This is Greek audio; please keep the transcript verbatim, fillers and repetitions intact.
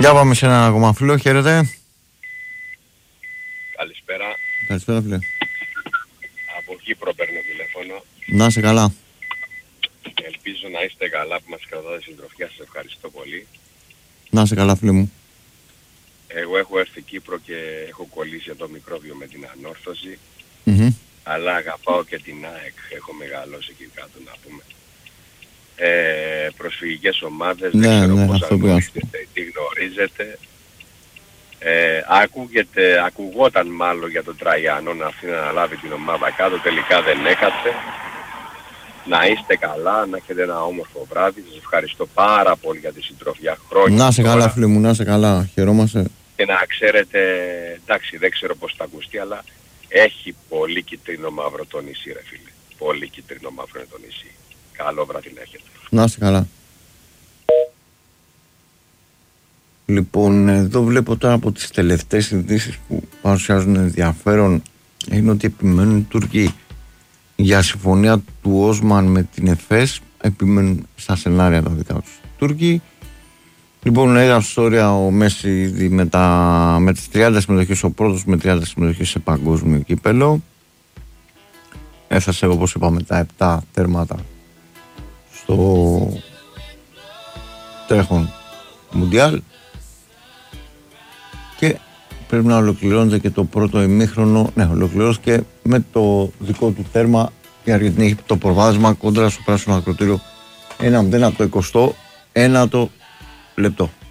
Για πάμε σε ένα ακόμα φίλο, χαίρετε. Καλησπέρα. Καλησπέρα φίλε. Από Κύπρο παίρνω τηλέφωνο. Να είσαι καλά. Ελπίζω να είστε καλά που μας κρατάτε συντροφιά. Σας ευχαριστώ πολύ. Να είσαι καλά φίλε μου. Εγώ έχω έρθει Κύπρο και έχω κολλήσει το μικρόβιο με την ανόρθωση. Mm-hmm. Αλλά αγαπάω και την ΑΕΚ. Έχω μεγαλώσει εκεί κάτω να πούμε. Ε, προσφυγικές ομάδες, ναι, δεν ξέρω ναι, πώς γνωρίζετε, τι γνωρίζετε. Ε, ακούγεται, ακουγόταν μάλλον για τον Τραγιανό να αφήνει να αναλάβει την ομάδα κάτω, τελικά δεν έκατσε. Να είστε καλά, να έχετε ένα όμορφο βράδυ. Σας ευχαριστώ πάρα πολύ για τη συντροφιά, χρόνια. Να είσαι καλά φίλε μου, να είσαι καλά, χαιρόμαστε. Και να ξέρετε, εντάξει δεν ξέρω πώς θα ακουστεί, αλλά έχει πολύ κίτρινο μαύρο το νησί ρε φίλε. Πολύ κίτρινο μαύρο είναι το νησί. Καλό βράδυ να έχετε. Να είσαι καλά. Λοιπόν, εδώ βλέπω τώρα από τις τελευταίες ειδήσεις που παρουσιάζουν ενδιαφέρον είναι ότι επιμένουν οι Τούρκοι για συμφωνία του Όσμαν με την ΕΦΕΣ, επιμένουν στα σενάρια τα δικά τους Τούρκοι. Λοιπόν, έγραψε ιστορία ο Μέση με, τα, με τις τριάντα συμμετοχές, ο πρώτος με τριάντα συμμετοχές σε παγκόσμιο κύπελο. Έφτασε όπως είπαμε τα επτά τέρματα στο τρέχον Μουντιάλ και πρέπει να ολοκληρώνεται και το πρώτο ημίχρονο. Ναι, ολοκληρώθηκε με το δικό του τέρμα. Η Αργεντινή έχει το προβάδισμα κόντρα στο πράσινο ακροτήριο ένα μηδέν από το εικοστό ένατο λεπτό.